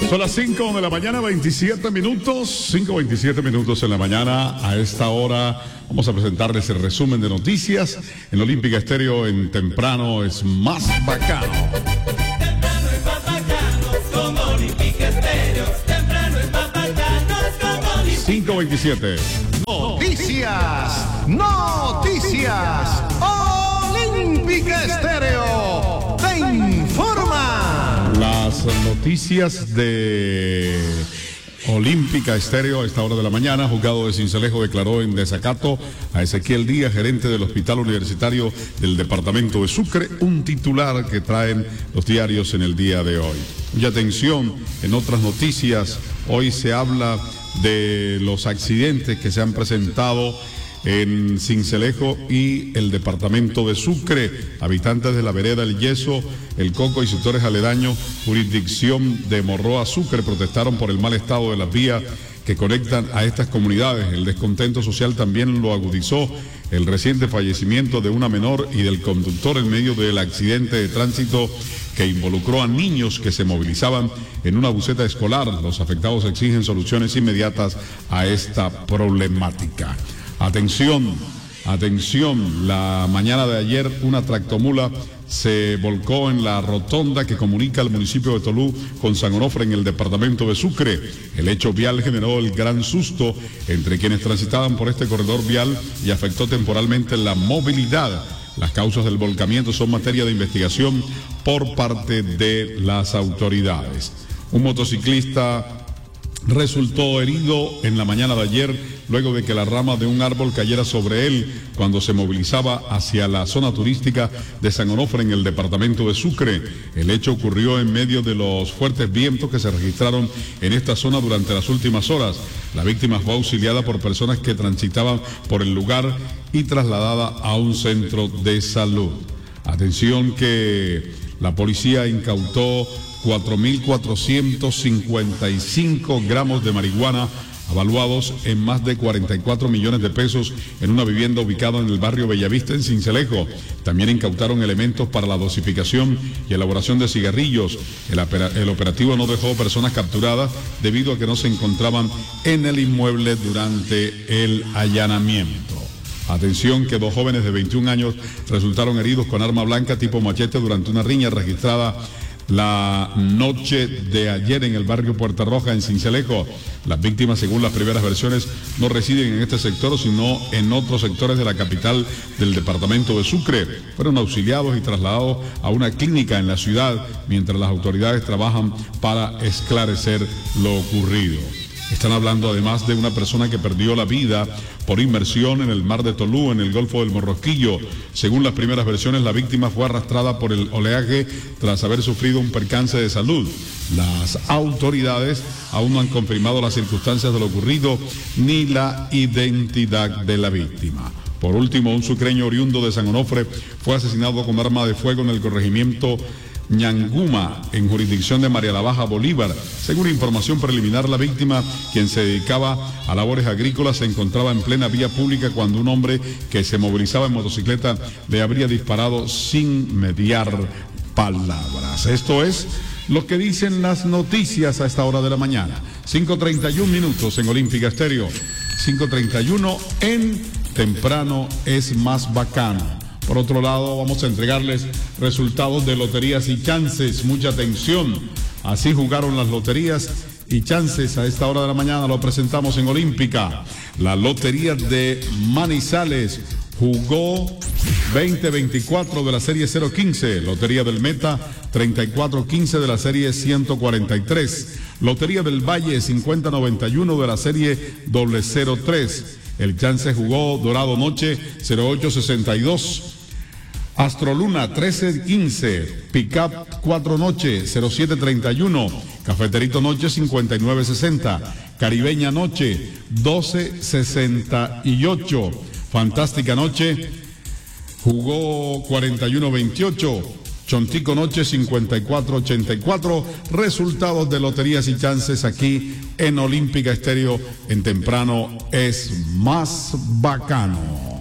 Son las 5 de la mañana, 27 minutos. 5:27 minutos en la mañana. A esta hora vamos a presentarles el resumen de noticias en Olímpica Estéreo. En Temprano es más bacano. Temprano es más bacano con Olímpica Estéreo. Temprano es más bacano con Olímpica. 5:27. Noticias. Olímpica Estéreo te informa. Las noticias de Olímpica Estéreo a esta hora de la mañana. Juzgado de Sincelejo declaró en desacato a Ezequiel Díaz, gerente del Hospital Universitario del Departamento de Sucre, un titular que traen los diarios en el día de hoy. Y atención, en otras noticias, hoy se habla de los accidentes que se han presentado en Sincelejo y el departamento de Sucre. Habitantes de la vereda El Yeso, El Coco y sectores aledaños, jurisdicción de Morroa, Sucre, protestaron por el mal estado de las vías que conectan a estas comunidades. El descontento social también lo agudizó el reciente fallecimiento de una menor y del conductor en medio del accidente de tránsito que involucró a niños que se movilizaban en una buseta escolar. Los afectados exigen soluciones inmediatas a esta problemática. Atención, la mañana de ayer una tractomula se volcó en la rotonda que comunica el municipio de Tolú con San Onofre en el departamento de Sucre. El hecho vial generó el gran susto entre quienes transitaban por este corredor vial y afectó temporalmente la movilidad. Las causas del volcamiento son materia de investigación por parte de las autoridades. Un motociclista resultó herido en la mañana de ayer luego de que la rama de un árbol cayera sobre él cuando se movilizaba hacia la zona turística de San Onofre en el departamento de Sucre. El hecho ocurrió en medio de los fuertes vientos que se registraron en esta zona durante las últimas horas. La víctima fue auxiliada por personas que transitaban por el lugar y trasladada a un centro de salud. Atención que la policía incautó 4.455 gramos de marihuana avaluados en más de 44 millones de pesos en una vivienda ubicada en el barrio Bellavista en Sincelejo. También incautaron elementos para la dosificación y elaboración de cigarrillos. El operativo no dejó personas capturadas debido a que no se encontraban en el inmueble durante el allanamiento. Atención que 2 jóvenes de 21 años resultaron heridos con arma blanca tipo machete durante una riña registrada la noche de ayer en el barrio Puerta Roja en Sincelejo. Las víctimas, según las primeras versiones, no residen en este sector, sino en otros sectores de la capital del departamento de Sucre. Fueron auxiliados y trasladados a una clínica en la ciudad, mientras las autoridades trabajan para esclarecer lo ocurrido. Están hablando además de una persona que perdió la vida por inmersión en el mar de Tolú, en el Golfo del Morrosquillo. Según las primeras versiones, la víctima fue arrastrada por el oleaje tras haber sufrido un percance de salud. Las autoridades aún no han confirmado las circunstancias de lo ocurrido ni la identidad de la víctima. Por último, un sucreño oriundo de San Onofre fue asesinado con arma de fuego en el corregimiento Ñanguma, en jurisdicción de María la Baja, Bolívar. Según información preliminar, la víctima, quien se dedicaba a labores agrícolas, se encontraba en plena vía pública cuando un hombre que se movilizaba en motocicleta le habría disparado sin mediar palabras. Esto es lo que dicen las noticias a esta hora de la mañana. 5:31 minutos en Olímpica Estéreo. 5:31 en Temprano es más bacano. Por otro lado, vamos a entregarles resultados de loterías y chances. Mucha atención. Así jugaron las loterías y chances a esta hora de la mañana. Lo presentamos en Olímpica. La lotería de Manizales jugó 2024 de la serie 015. Lotería del Meta 3415 de la serie 143. Lotería del Valle 5091 de la serie 003. El chance jugó Dorado Noche 0862. Astroluna 1315, Pickup 4 Noche 0731, Cafeterito Noche 5960, Caribeña Noche 1268, Fantástica Noche jugó 4128, Chontico Noche 5484, resultados de loterías y chances aquí en Olímpica Estéreo en Temprano es más bacano.